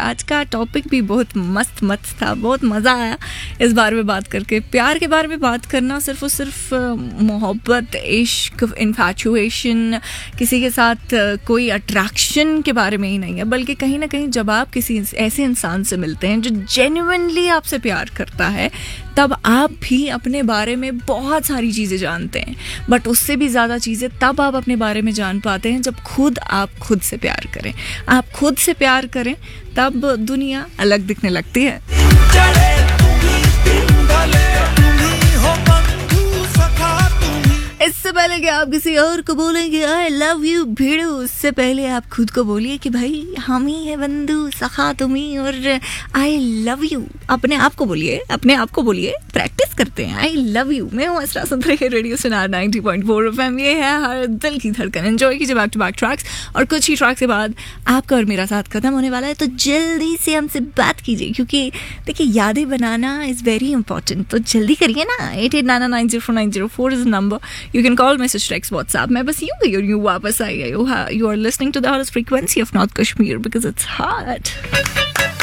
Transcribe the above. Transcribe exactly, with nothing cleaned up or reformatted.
आज का टॉपिक भी बहुत मस्त मस्त था, बहुत मज़ा आया इस बारे में बात करके। प्यार के बारे में बात करना सिर्फ और सिर्फ मोहब्बत, इश्क, इन्फैचुएशन, किसी के साथ कोई अट्रैक्शन के बारे में ही नहीं है, बल्कि कहीं ना कहीं जब आप किसी ऐसे इंसान से मिलते हैं जो जेन्युइनली आपसे प्यार करता है, तब आप भी अपने बारे में बहुत सारी चीज़ें जानते हैं। बट उससे भी ज़्यादा चीज़ें तब आप अपने बारे में जान पाते हैं जब खुद आप खुद से प्यार करें। आप खुद से प्यार करें तब दुनिया अलग दिखने लगती है। इससे पहले कि आप किसी और को बोलेंगे आई लव यू भिड़ू, उससे पहले आप खुद को बोलिए कि भाई हम ही है बंधु, सखा तुम ही, और आई लव यू अपने आप को बोलिए, अपने आप को बोलिए। प्रैक्टिस करते हैं, आई लव यू। मैं हूँ असरा, सुन रहे हैं रेडियो सुनार नाइंटी पॉइंट फोर एफएम। ये है हर दिल की धड़कन। एंजॉय कीजिए बैक टू बैक ट्रैक्स, और कुछ ही ट्रैक के बाद आपका और मेरा साथ खत्म होने वाला है, तो जल्दी से हमसे बात कीजिए, क्योंकि देखिए यादें बनाना इज़ वेरी इंपॉर्टेंट। तो जल्दी करिए ना। Eight eight nine nine zero four nine zero four is number. You can call, message, text, WhatsApp. मैं बस यूं गई और यूं वापस आई गई। You are listening to the hottest frequency of North Kashmir because it's hot.